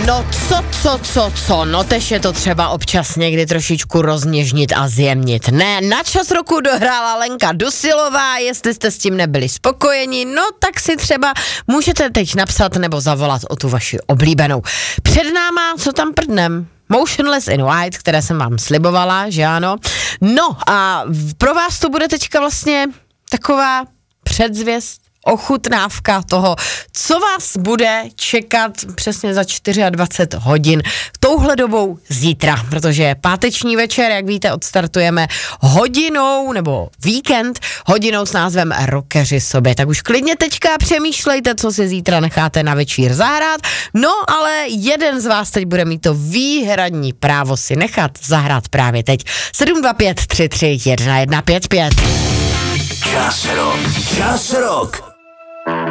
No co, no tež je to třeba občas někdy trošičku rozněžnit a zjemnit. Ne, na čas roku dohrála Lenka Dusilová, jestli jste s tím nebyli spokojeni, no tak si třeba můžete teď napsat nebo zavolat o tu vaši oblíbenou. Před náma, co tam prdnem? Motionless in White, které jsem vám slibovala, že ano. No a pro vás to bude teďka vlastně taková předzvěst, ochutnávka toho, co vás bude čekat přesně za 24 hodin touhle dobou zítra, protože páteční večer, jak víte, odstartujeme hodinou, nebo víkend, hodinou s názvem Rockeři sobě. Tak už klidně teďka přemýšlejte, co si zítra necháte na večír zahrát, no ale jeden z vás teď bude mít to výhradní právo si nechat zahrát právě teď. 725 33 1155. Čas rock.